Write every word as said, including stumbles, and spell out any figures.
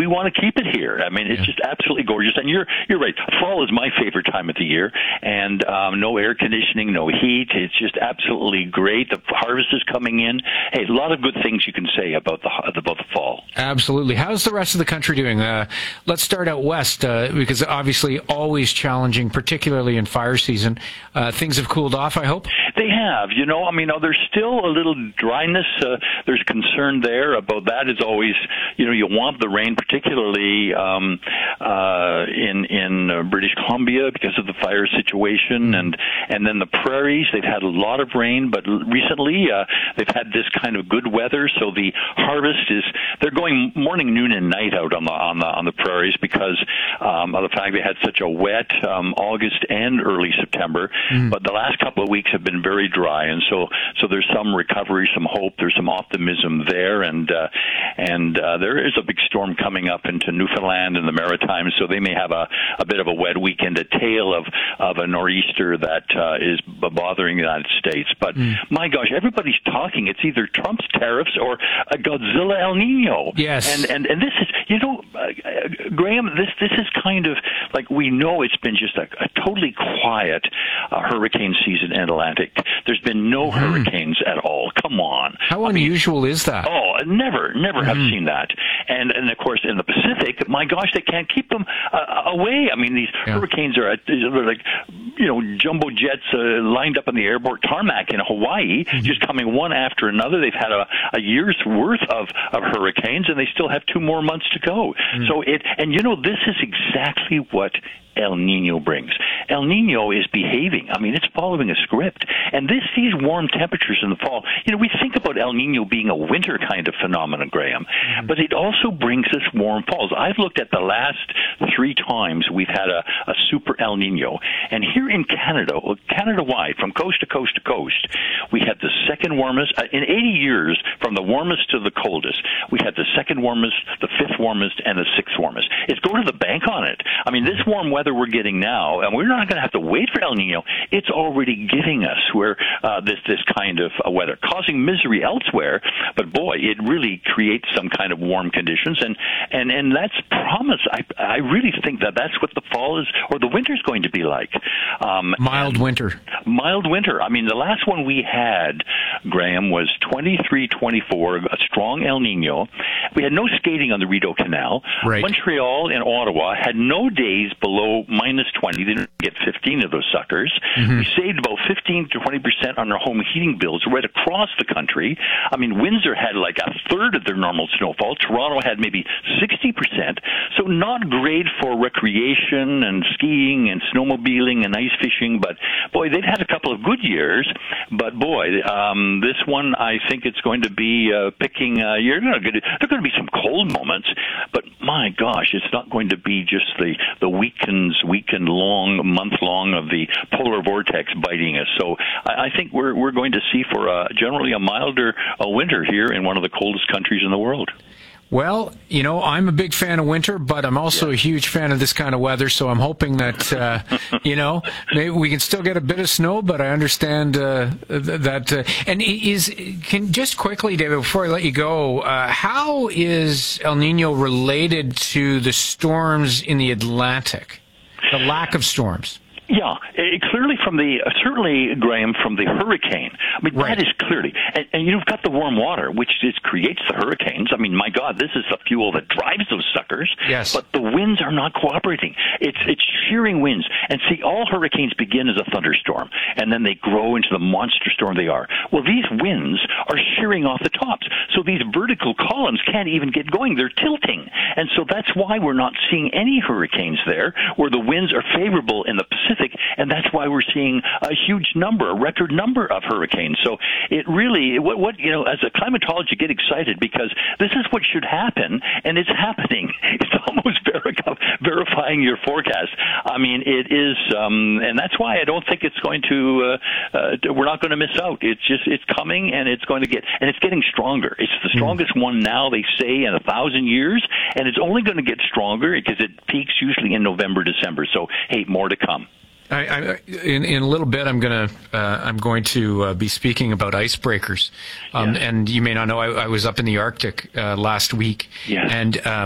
we want to keep it here. I mean, it's yeah. just absolutely gorgeous. And you're you're right. Fall is my favorite time of the year, and um, no air conditioning, no heat. It's just absolutely great. The harvest is coming in. Hey, a lot of good things you can say about the about the fall. Absolutely. How's the rest of the country doing? Uh, let's start out west, uh, because obviously always challenging, particularly in fire season. Uh, things have cooled off, I hope? They have. You know, I mean, oh, there's still a little dryness. Uh, there's concern there about that. Is always, you know, you want the rain, particularly um, uh, in in uh, British Columbia because of the fire situation, and and then the prairies. They've had a lot of rain, but recently uh, they've had this kind of good weather, so the harvest is. They're going morning, noon, and night out on the on the on the prairies because um, of the fact they had such a wet um, August and early September. Mm. But the last couple of weeks have been very dry, and so so there's some recovery, some hope, there's some optimism there, and uh, and uh, there is a big storm coming up into Newfoundland and the Maritimes, so they may have a, a bit of a wet weekend, a tail of of a nor'easter that uh, is bothering the United States. But mm. my gosh, everybody's talking. It's either Trump's tariffs or a Godzilla El Nino. Yes, and and and this is, you know, uh, Graham, this this is kind of like, we know it's been just a, a totally quiet uh, hurricane season in Atlantic. There's been no mm-hmm. hurricanes at all. Come on. How I unusual mean, is that? Oh, never, never mm-hmm. have seen that. And and of course in the Pacific, my gosh, they can't keep them uh, away. I mean, these yeah. hurricanes are they're like, you know, jumbo jets uh, lined up on the airport tarmac in Hawaii, mm-hmm. just coming one after another. They've had a, a year's worth of, of hurricanes, and they still have two more months to go. Mm-hmm. So it, and you know, this is exactly what El Nino brings. El Nino is behaving. I mean, it's following a script. And this, these warm temperatures in the fall, you know, we think about El Nino being a winter kind of phenomenon, Graham, mm-hmm. but it also brings us warm falls. I've looked at the last three times we've had a, a super El Nino. And here in Canada, Canada-wide, from coast to coast to coast, we had the second warmest, uh, in eighty years, from the warmest to the coldest, we had the second warmest, the fifth warmest, and the sixth warmest. It's go to the bank on it. I mean, this warm weather we're getting now, and we're not going to have to wait for El Nino. It's already giving us where uh, this this kind of uh, weather, causing misery elsewhere. But boy, it really creates some kind of warm conditions, and and and that's promise. I I really think that that's what the fall is, or the winter is going to be like. Um, mild winter. Mild winter. I mean, the last one we had, Graham, was twenty-three twenty-four, a strong El Nino. We had no skating on the Rideau Canal. Right. Montreal and Ottawa had no days below minus twenty. They didn't get fifteen of those suckers. Mm-hmm. We saved about fifteen to twenty percent on our home heating bills right across the country. I mean, Windsor had like a third of their normal snowfall. Toronto had maybe sixty percent. So not great for recreation and skiing and snowmobiling and ice fishing, but boy, they've had a couple of good years. But boy, um, this one, I think it's going to be uh, picking, uh, you're going to get, there are going to be some cold moments, but my gosh, it's not going to be just the, the weekends, weekend long, month long of the polar vortex biting us. So I, I think we're, we're going to see for a, generally a milder a winter here in one of the coldest countries in the world. Well, you know, I'm a big fan of winter, but I'm also yeah. a huge fan of this kind of weather, so I'm hoping that, uh, you know, maybe we can still get a bit of snow, but I understand uh, that. Uh, and is can just quickly, David, before I let you go, uh, how is El Nino related to the storms in the Atlantic, the lack of storms? Yeah, it, clearly from the, uh, certainly, Graham, from the hurricane. I mean, right. that is clearly, and, and you've got the warm water, which just creates the hurricanes. I mean, my God, this is the fuel that drives those suckers. Yes. But the winds are not cooperating. It's, it's shearing winds. And see, all hurricanes begin as a thunderstorm, and then they grow into the monster storm they are. Well, these winds are shearing off the tops. So these vertical columns can't even get going. They're tilting. And so that's why we're not seeing any hurricanes there, where the winds are favorable in the Pacific. And that's why we're seeing a huge number, a record number of hurricanes. So it really, what, what you know, as a climatologist, get excited because this is what should happen, and it's happening. It's almost ver- verifying your forecast. I mean, it is, um, and that's why I don't think it's going to. Uh, uh, we're not going to miss out. It's just, it's coming, and it's going to get, and it's getting stronger. It's the strongest mm. one now, they say, in a thousand years, and it's only going to get stronger because it peaks usually in November, December. So, hey, more to come. I, I, in, in a little bit, I'm gonna uh, I'm going to uh, be speaking about icebreakers, um, yeah. and you may not know I, I was up in the Arctic uh, last week, yeah. and. Um,